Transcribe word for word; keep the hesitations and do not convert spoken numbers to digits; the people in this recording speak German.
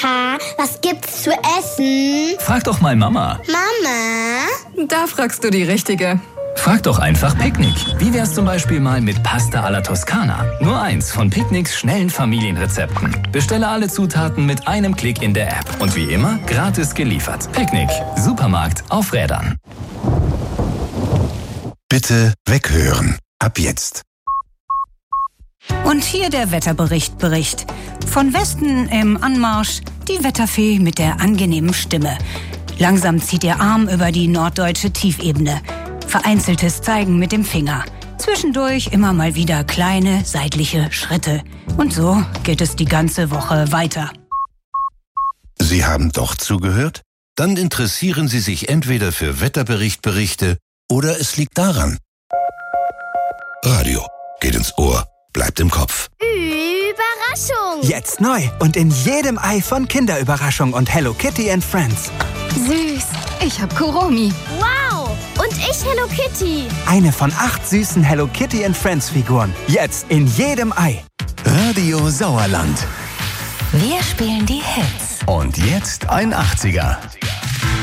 Papa, was gibt's zu essen? Frag doch mal Mama. Mama? Da fragst du die Richtige. Frag doch einfach Picknick. Wie wär's zum Beispiel mal mit Pasta alla Toskana? Nur eins von Picknicks schnellen Familienrezepten. Bestelle alle Zutaten mit einem Klick in der App. Und wie immer, gratis geliefert. Picknick. Supermarkt auf Rädern. Bitte weghören. Ab jetzt. Und hier der Wetterbericht Bericht. Von Westen im Anmarsch die Wetterfee mit der angenehmen Stimme. Langsam zieht ihr Arm über die norddeutsche Tiefebene. Vereinzeltes Zeigen mit dem Finger. Zwischendurch immer mal wieder kleine seitliche Schritte. Und so geht es die ganze Woche weiter. Sie haben doch zugehört? Dann interessieren Sie sich entweder für Wetterberichtberichte oder es liegt daran. Radio geht ins Ohr, bleibt im Kopf. Überraschung! Jetzt neu und in jedem Ei von Kinderüberraschung und Hello Kitty and Friends. Süß. Ich hab Kuromi. Wow! Und ich Hello Kitty. Eine von acht süßen Hello Kitty and Friends Figuren. Jetzt in jedem Ei. Radio Sauerland. Wir spielen die Hits. Und jetzt ein achtziger.